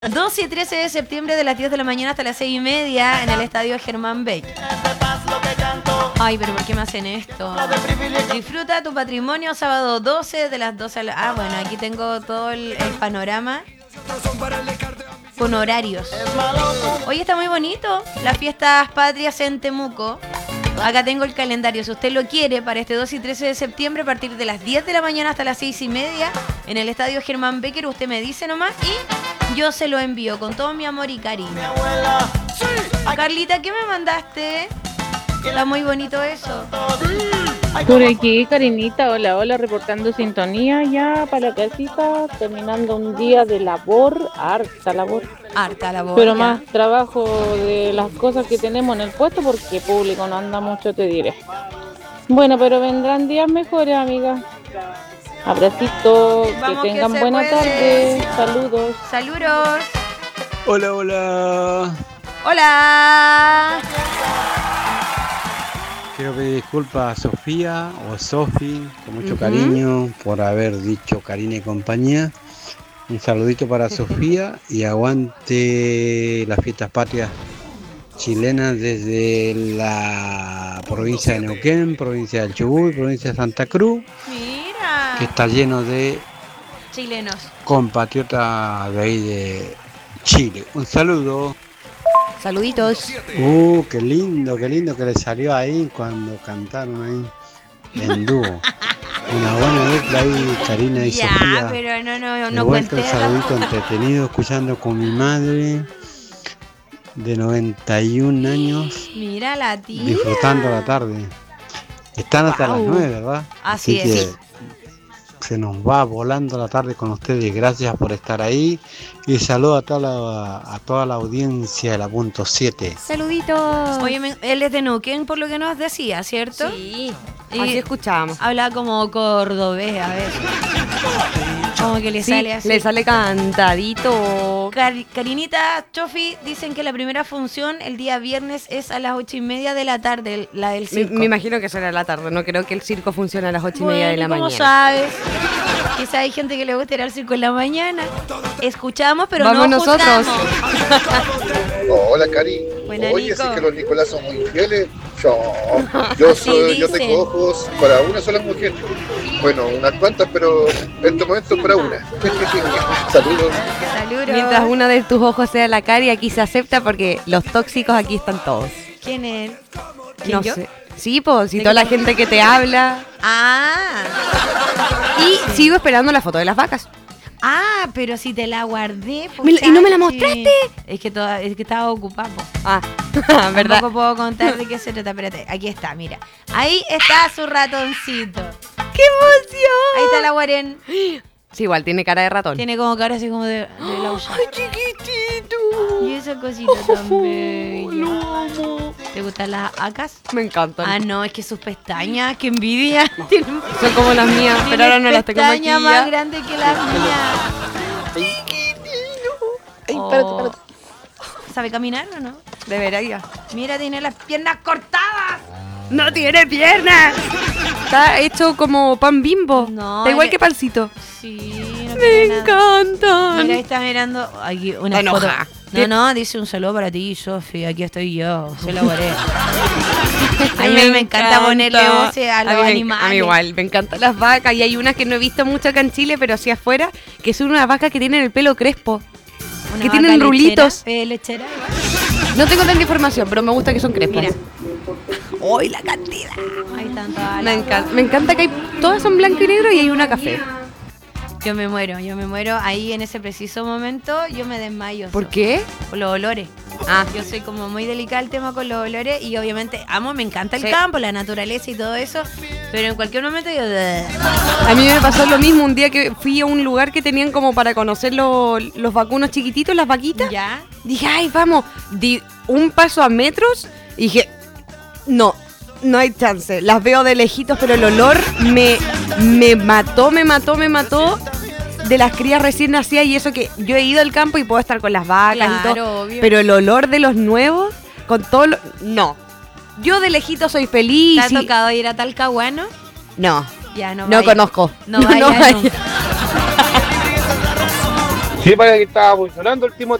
12 y 13 de septiembre de las 10 de la mañana hasta las 6:30 en el estadio Germán Beck. Ay, pero ¿por qué me hacen esto? Disfruta tu patrimonio sábado 12 de las 12 a la... Ah, bueno, aquí tengo todo el panorama con horarios. Hoy está muy bonito, las fiestas patrias en Temuco. Acá tengo el calendario, si usted lo quiere, para este 12 y 13 de septiembre, a partir de las 10 de la mañana hasta las 6:30, en el estadio Germán Becker, usted me dice nomás y yo se lo envío con todo mi amor y cariño. Carlita, ¿qué me mandaste? Está muy bonito eso. Por aquí, Karinita, hola, hola, reportando sintonía ya para la casita, terminando un día de labor, harta labor. Harta labor. Pero ya. más trabajo de las cosas que tenemos en el puesto porque público no anda mucho, te diré. Bueno, pero vendrán días mejores, amiga. Abracito, Vamos, que tengan que se buena puede. tarde, saludos. Saludos. Hola, hola. Hola. Quiero pedir disculpas a Sofía o a Sofi, con mucho cariño, por haber dicho Karina y compañía. Un saludito para Sofía y aguante las fiestas patrias chilenas desde la provincia de Neuquén, provincia del Chubut, provincia de Santa Cruz, Mira. que está lleno de Chilenos. compatriotas de ahí de Chile. Un saludo. Saluditos. Qué lindo que le salió ahí cuando cantaron ahí en dúo. Una buena dupla ahí, Karina y Ya, Sofía. pero no De vuelta cuente. un saludito entretenido, escuchando con mi madre de 91 años, Mira la tía. disfrutando la tarde. Están hasta las 9, ¿verdad? Así es. que se nos va volando la tarde con ustedes. Gracias por estar ahí. Y saludo a toda la audiencia de la punto 7. Saluditos. Oye, él es de Neuquén, por lo que nos decía, ¿cierto? Sí, Y así escuchábamos. habla como cordobés a veces. Como que le Sí, sale así. le sale cantadito. Karinita, Chofi, dicen que la primera función el día viernes es a las 8:30 de la tarde, la del Me, circo. me imagino que será la tarde. No creo que el circo funcione a las 8:30 de la ¿cómo mañana. sabes? Quizá hay gente que le gusta ir al circo en la mañana. Escuchamos, pero Vamos no nosotros. juzgamos. Hola, Cari. Buena, Oye, Nico. si es que los Nicolás son muy infieles. Yo Así yo dicen. tengo ojos para una sola mujer. Bueno, unas cuantas, pero en este momento para una. Saludos. Saludos. Mientras una de tus ojos sea la Cari, aquí se acepta porque los tóxicos aquí están todos. ¿Quién es? ¿Quién, No yo? sé. Sí, pues, y ¿De toda qué la gente que te habla. Ah. Y sigo esperando la foto de las vacas. Ah, pero si te la guardé. po, ¿Y no me la chachi. mostraste? Es que estaba ocupado. Ah, ¿verdad? Tampoco puedo contar de qué se trata. Espérate, aquí está, mira. Ahí está su ratoncito. ¡Qué emoción! Ahí está la Guarén. Sí, igual tiene cara de ratón. Tiene como cara así como de laucha. ¡Ay, chiquitito! Y esa cosita tan bella. Lo amo. ¿Te gustan las acas? Me encantan. Ah, no, es que sus pestañas, qué envidia. Tienen Son como las mías, pero ahora no las tengo pestañas más maquilladas. grandes que las mías. Ay, Oh. espérate. ¿Sabe caminar o no? Debería. Mira, tiene las piernas cortadas. ¡No tiene piernas! Está hecho como pan Bimbo. No, Está igual es- que pancito. Sí, no Me tiene nada. encantan. Mira, ahí está mirando aquí una Está foto. enojada. No, dice un saludo para ti, Sofi. Aquí estoy yo. Soy la Guarén. A mí me encanta ponerle voces a los animales. A mí igual, me encantan las vacas. Y hay unas que no he visto mucho acá en Chile, pero sí afuera, que son unas vacas que tienen el pelo crespo. Una que vaca tienen rulitos. Lechera, igual. No tengo tanta información, pero me gusta que son crespos. Mira. ¡Uy, la cantidad! Hay tantas. Me encanta que hay, todas son blanco y negro y hay una café. Yo me muero. Ahí en ese preciso momento, yo me desmayo. ¿Por qué? Por los olores. Ah, Yo soy como muy delicada al tema con los olores y obviamente me encanta el Sí. campo, la naturaleza y todo eso, pero en cualquier momento yo... a mí me pasó lo mismo un día que fui a un lugar que tenían como para conocer los vacunos chiquititos, las vaquitas. ¿Ya? Dije, ay, vamos. Di un paso a metros y dije, no hay chance. Las veo de lejitos, pero el olor me mató de las crías recién nacidas. Y eso que yo he ido al campo y puedo estar con las vacas y Claro, todo. obvio. Pero el olor de los nuevos, con todo lo... No. Yo de lejitos soy feliz. ¿Te ha y- tocado ir a Talcahuano? No, Ya, no no vaya. conozco. No vaya, no. Sí, parece que estaba funcionando el